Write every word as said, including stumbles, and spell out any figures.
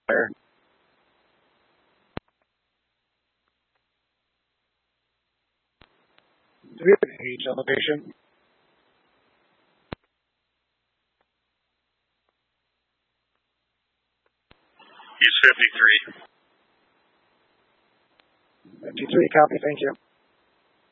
fire. Do we have an age on the patient? He's fifty-three. fifty-three, copy, thank you.